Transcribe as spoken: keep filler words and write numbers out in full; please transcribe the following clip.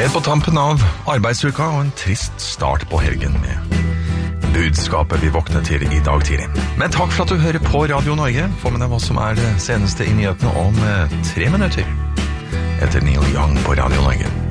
Helt på tampen av arbeidsuka og en trist start på helgen med budskapet vi våkner til i dag tidlig. Men takk for at du hører på Radio Norge. Få med deg hva som er det seneste i nyhetene om tre minutter etter Neil Young på Radio Norge.